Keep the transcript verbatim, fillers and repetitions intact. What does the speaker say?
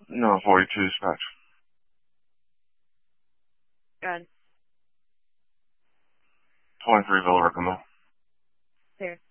No, forty-two dispatch. Good. twenty-three Villa Rickman. Clear.